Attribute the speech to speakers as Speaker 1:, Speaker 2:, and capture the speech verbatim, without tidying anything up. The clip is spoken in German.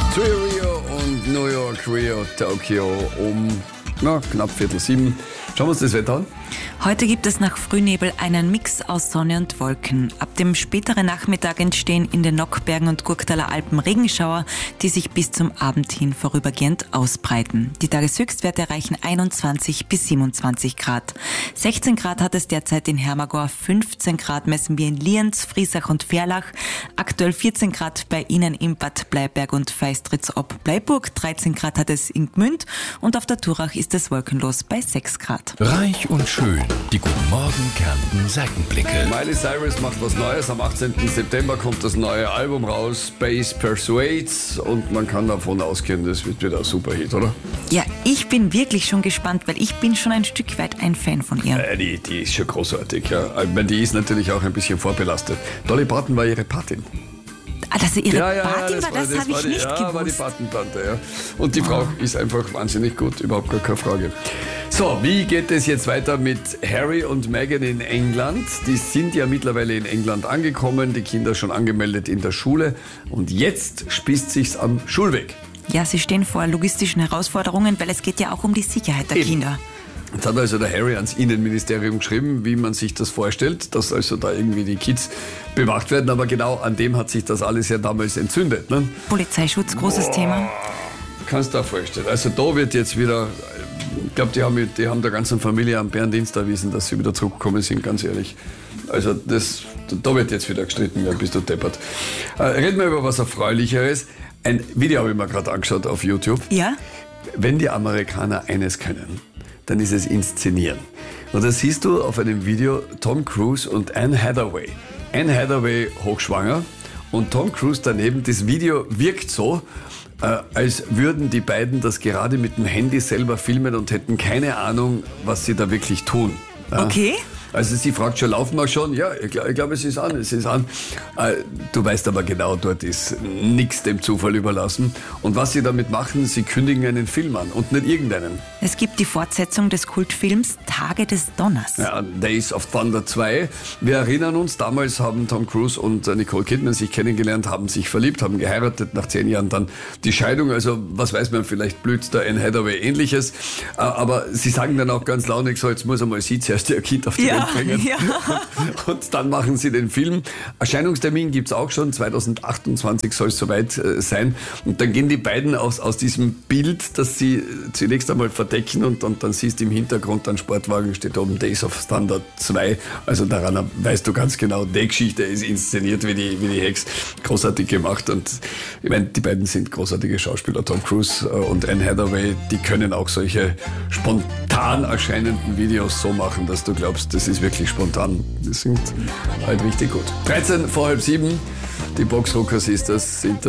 Speaker 1: Trio Rio und New York, Rio, Tokio um na, knapp Viertel sieben. Schauen wir uns das Wetter an.
Speaker 2: Heute gibt es nach Frühnebel einen Mix aus Sonne und Wolken. Ab dem späteren Nachmittag entstehen in den Nockbergen und Gurktaler Alpen Regenschauer, die sich bis zum Abend hin vorübergehend ausbreiten. Die Tageshöchstwerte erreichen einundzwanzig bis siebenundzwanzig Grad. sechzehn Grad hat es derzeit in Hermagor, fünfzehn Grad messen wir in Lienz, Friesach und Verlach, aktuell vierzehn Grad bei Ihnen in Bad Bleiberg und Feistritz ob Bleiburg, dreizehn Grad hat es in Gmünd und auf der Turach ist es wolkenlos bei sechs Grad.
Speaker 3: Reich und schön, die Guten Morgen Kärnten Seitenblicke.
Speaker 1: Miley Cyrus macht was Neues. Am achtzehnten September kommt das neue Album raus, Space Persuades. Und man kann davon ausgehen, das wird wieder ein Superhit, oder?
Speaker 2: Ja, ich bin wirklich schon gespannt, weil ich bin schon ein Stück weit ein Fan von ihr.
Speaker 1: Äh, die, die ist schon großartig, ja. Ich meine, die ist natürlich auch ein bisschen vorbelastet. Dolly Parton war ihre Patin.
Speaker 2: Ah, dass sie ihre
Speaker 1: Ja, ja,
Speaker 2: Patin
Speaker 1: ja,
Speaker 2: war, das, das habe ich
Speaker 1: die,
Speaker 2: nicht
Speaker 1: ja,
Speaker 2: gewusst.
Speaker 1: war die Patentante, ja. Und die Frau ist einfach wahnsinnig gut, überhaupt gar keine Frage. So, wie geht es jetzt weiter mit Harry und Meghan in England? Die sind ja mittlerweile in England angekommen, die Kinder schon angemeldet in der Schule und jetzt spießt sich's am Schulweg.
Speaker 2: Ja, sie stehen vor logistischen Herausforderungen, weil es geht ja auch um die Sicherheit der
Speaker 1: Eben.
Speaker 2: Kinder.
Speaker 1: Jetzt hat also der Harry ans Innenministerium geschrieben, wie man sich das vorstellt, dass also da irgendwie die Kids bewacht werden, aber genau an dem hat sich das alles ja damals entzündet. Ne?
Speaker 2: Polizeischutz, großes Boah. Thema.
Speaker 1: Kannst du dir vorstellen. Also da wird jetzt wieder, ich glaube, die haben, die haben der ganzen Familie am Bärendienst erwiesen, dass sie wieder zurückgekommen sind, ganz ehrlich. Also das, da wird jetzt wieder gestritten werden, bist du deppert. Äh, reden wir über was Erfreulicheres. Ein Video habe ich mir gerade angeschaut auf YouTube.
Speaker 2: Ja?
Speaker 1: Wenn die Amerikaner eines können, dann ist es inszenieren. Und da siehst du auf einem Video Tom Cruise und Anne Hathaway. Anne Hathaway hochschwanger und Tom Cruise daneben. Das Video wirkt so, äh, als würden die beiden das gerade mit dem Handy selber filmen und hätten keine Ahnung, was sie da wirklich tun. Ja?
Speaker 2: Okay.
Speaker 1: Also sie fragt schon, laufen wir schon? Ja, ich glaube, glaub, es ist an, es ist an. Äh, du weißt aber genau, dort ist nichts dem Zufall überlassen. Und was sie damit machen, sie kündigen einen Film an und nicht irgendeinen.
Speaker 2: Es gibt die Fortsetzung des Kultfilms Tage des Donners.
Speaker 1: Ja, Days of Thunder zwei. Wir erinnern uns, damals haben Tom Cruise und Nicole Kidman sich kennengelernt, haben sich verliebt, haben geheiratet, nach zehn Jahren dann die Scheidung. Also was weiß man, vielleicht blüht da Anne Hathaway Ähnliches. Äh, aber sie sagen dann auch ganz launig so, jetzt muss einmal sie zuerst ihr Kind auf die
Speaker 2: Ja.
Speaker 1: bringen.
Speaker 2: Ja.
Speaker 1: Und, und dann machen sie den Film. Erscheinungstermin gibt's auch schon, zwanzig achtundzwanzig soll es soweit äh, sein. Und dann gehen die beiden aus, aus diesem Bild, das sie zunächst einmal verdecken und, und dann siehst du im Hintergrund ein Sportwagen, steht oben Days of Thunder zwei. Also daran weißt du ganz genau, die Geschichte ist inszeniert wie die, wie die Hex. Großartig gemacht und ich meine, die beiden sind großartige Schauspieler, Tom Cruise und Anne Hathaway, die können auch solche spontan erscheinenden Videos so machen, dass du glaubst, das ist wirklich spontan. Das sind halt richtig gut. dreizehn vor halb sieben, die Boxrocker Sisters sind das.